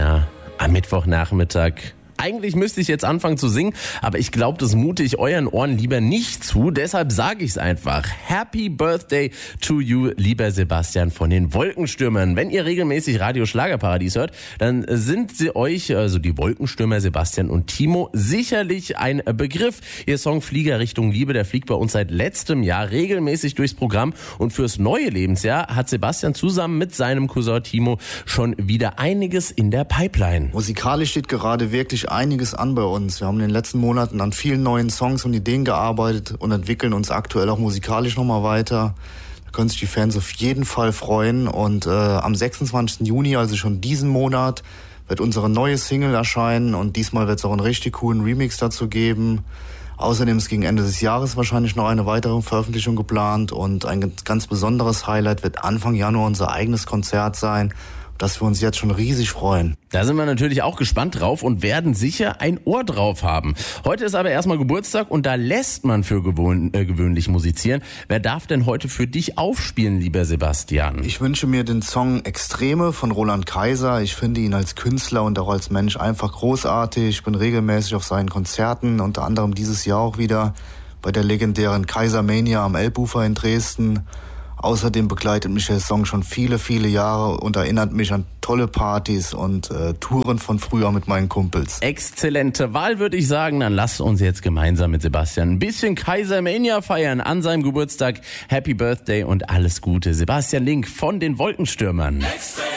Männer am Mittwochnachmittag. Eigentlich müsste ich jetzt anfangen zu singen, aber ich glaube, das mute ich euren Ohren lieber nicht zu. Deshalb sage ich es einfach. Happy Birthday to you, lieber Sebastian von den Wolkenstürmern. Wenn ihr regelmäßig Radio Schlagerparadies hört, dann sind sie euch, also die Wolkenstürmer Sebastian und Timo, sicherlich ein Begriff. Ihr Song Flieger Richtung Liebe, der fliegt bei uns seit letztem Jahr regelmäßig durchs Programm. Und fürs neue Lebensjahr hat Sebastian zusammen mit seinem Cousin Timo schon wieder einiges in der Pipeline. Musikalisch steht gerade wirklich einiges an bei uns. Wir haben in den letzten Monaten an vielen neuen Songs und Ideen gearbeitet und entwickeln uns aktuell auch musikalisch nochmal weiter. Da können sich die Fans auf jeden Fall freuen. Und am 26. Juni, also schon diesen Monat, wird unsere neue Single erscheinen und diesmal wird es auch einen richtig coolen Remix dazu geben. Außerdem ist gegen Ende des Jahres wahrscheinlich noch eine weitere Veröffentlichung geplant und ein ganz besonderes Highlight wird Anfang Januar unser eigenes Konzert sein, dass wir uns jetzt schon riesig freuen. Da sind wir natürlich auch gespannt drauf und werden sicher ein Ohr drauf haben. Heute ist aber erstmal Geburtstag und da lässt man für gewöhnlich musizieren. Wer darf denn heute für dich aufspielen, lieber Sebastian? Ich wünsche mir den Song Extreme von Roland Kaiser. Ich finde ihn als Künstler und auch als Mensch einfach großartig. Ich bin regelmäßig auf seinen Konzerten, unter anderem dieses Jahr auch wieder bei der legendären Kaisermania am Elbufer in Dresden. Außerdem begleitet mich der Song schon viele, viele Jahre und erinnert mich an tolle Partys und Touren von früher mit meinen Kumpels. Exzellente Wahl, würde ich sagen. Dann lasst uns jetzt gemeinsam mit Sebastian ein bisschen Kaisermania feiern an seinem Geburtstag. Happy Birthday und alles Gute. Sebastian Link von den Wolkenstürmern.